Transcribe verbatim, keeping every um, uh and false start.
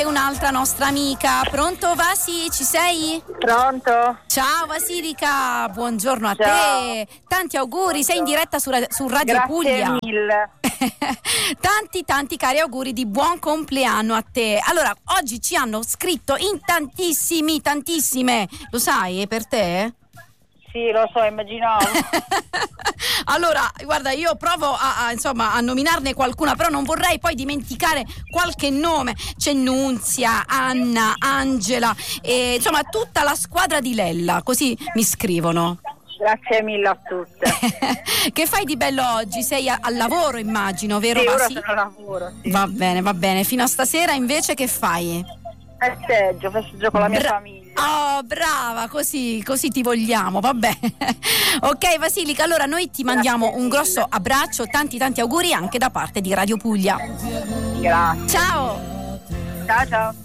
anche un'altra nostra amica. Pronto Vasi, ci sei? Pronto? Ciao Vasilica, buongiorno a Ciao. te. Tanti auguri, sei in diretta su, su Radio Grazie Puglia. mille. Tanti tanti cari auguri di buon compleanno a te. Allora, oggi ci hanno scritto in tantissimi, tantissime. Lo sai, per te? Sì, lo so, immaginavo. Allora, guarda, io provo a, a, insomma, a nominarne qualcuna, però non vorrei poi dimenticare qualche nome. C'è Nunzia, Anna, Angela, e, insomma, tutta la squadra di Lella, così mi scrivono. Grazie mille a tutte. Che fai di bello oggi? Sei a, al lavoro, immagino, vero? Sì, ora Vasi? sono al lavoro, sì. Va bene, va bene. Fino a stasera invece che fai? Festeggio, festeggio con la mia Bra- famiglia. Oh, brava, così, così ti vogliamo, va bene. Ok, Vasilica, allora noi ti mandiamo Grazie un mille. grosso abbraccio, tanti tanti auguri anche da parte di Radio Puglia. Grazie. Ciao! Ciao ciao.